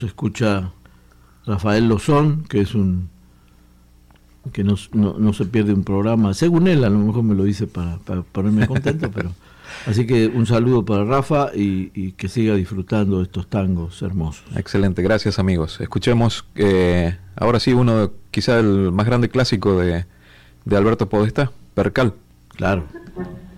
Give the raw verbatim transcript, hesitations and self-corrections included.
Se escucha Rafael Lozón, que es un que no, no, no se pierde un programa, según él, a lo mejor me lo dice para, para ponerme contento, pero así que un saludo para Rafa y, y que siga disfrutando de estos tangos hermosos. Excelente, gracias amigos. Escuchemos eh, ahora sí uno, quizá el más grande clásico de, de Alberto Podestá, Percal. Claro.